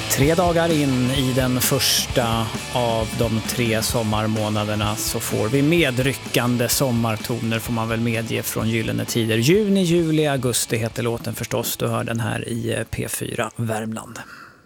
3 dagar in i den första av de 3 sommarmånaderna så får vi medryckande sommartoner, får man väl medge, från Gyllene Tider. Juni, juli, augusti heter låten förstås. Du hör den här i P4 Värmland.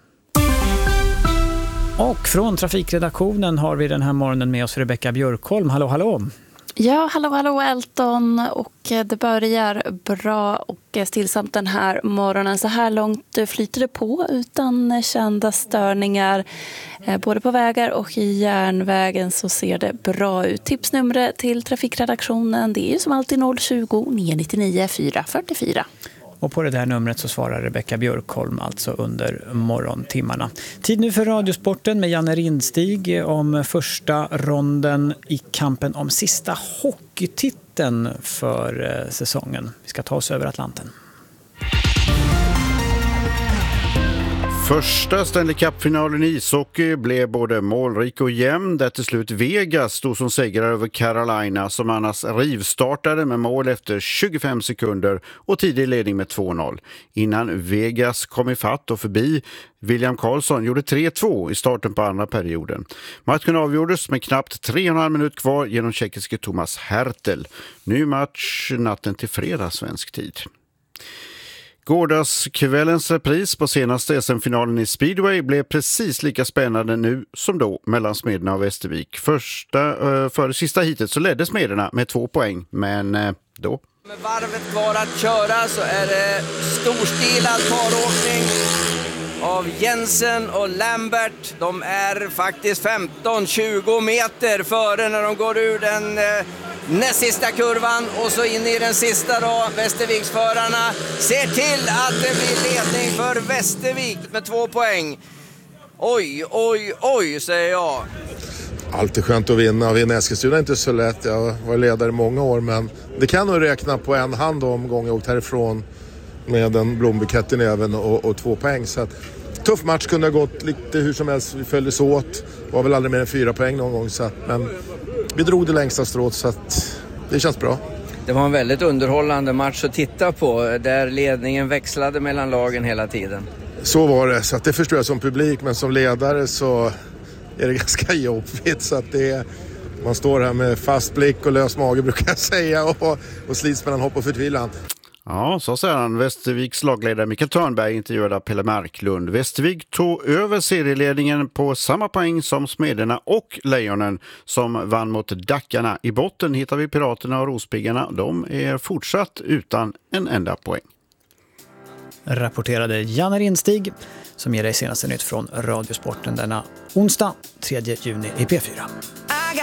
Och från trafikredaktionen har vi den här morgonen med oss Rebecka Björkholm. Hallå, hallå! Ja, hallå Elton, och det börjar bra och stillsamt den här morgonen. Så här långt flyter det på utan kända störningar. Både på vägar och i järnvägen så ser det bra ut. Tipsnumret till trafikredaktionen, det är ju som alltid 020 999 444. Och på det där numret så svarar Rebecka Björkholm alltså under morgontimmarna. Tid nu för Radiosporten med Janne Rindstig om första ronden i kampen om sista hockeytiteln för säsongen. Vi ska ta oss över Atlanten. Första Stanley Cup-finalen i ishockey blev både målrik och jämn, där till slut Vegas stod som segrare över Carolina, som annars rivstartade med mål efter 25 sekunder och tidig ledning med 2-0. Innan Vegas kom i fatt och förbi, William Karlsson gjorde 3-2 i starten på andra perioden. Matchen avgjordes med knappt 3,5 minut kvar genom tjeckiske Thomas Hertel. Ny match natten till fredag svensk tid. Gårdagskvällens repris på senaste SM-finalen i Speedway blev precis lika spännande nu som då mellan Smederna och Västervik. För sista hitet så ledde Smederna med 2 poäng, men då... Med varvet kvar att köra så är det storstilad paråkning av Jensen och Lambert. De är faktiskt 15-20 meter före när de går ur den näst sista kurvan och så in i den sista då. Västerviksförarna ser till att det blir ledning för Västervik med 2 poäng. Oj, säger jag. Alltid skönt att vinna. Vinna Eskilstuna är inte så lätt. Jag var ledare i många år, men det kan nog räkna på en hand om gång jag åkt härifrån med en blombukett i näven och 2 poäng. Så att, tuff match, kunde ha gått lite hur som helst. Vi följdes åt. Var väl aldrig mer än 4 poäng någon gång. Så att, men vi drog det längsta strået, så att det känns bra. Det var en väldigt underhållande match att titta på, där ledningen växlade mellan lagen hela tiden. Så var det, så att det förstår jag som publik, men som ledare så är det ganska jobbigt. Så att man står här med fast blick och lös mage, brukar jag säga, och slits mellan hopp och förtvivlan. Ja, så säger han. Västerviks lagledare Mikael Törnberg intervjuade Pelle Marklund. Västervik tog över serieledningen på samma poäng som Smederna och Lejonen, som vann mot Dackarna. I botten hittar vi Piraterna och Rospiggarna. De är fortsatt utan en enda poäng. Rapporterade Janne Rindstig, som ger dig senaste nytt från Radiosporten denna onsdag 3 juni i P4.